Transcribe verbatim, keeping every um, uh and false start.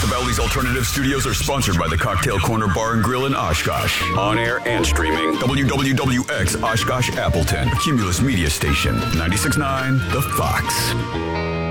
The Bally's Alternative Studios are sponsored by the Cocktail Corner Bar and Grill in Oshkosh. On air and streaming. W W W X Oshkosh Appleton. A Cumulus Media Station. ninety-six point nine The Fox.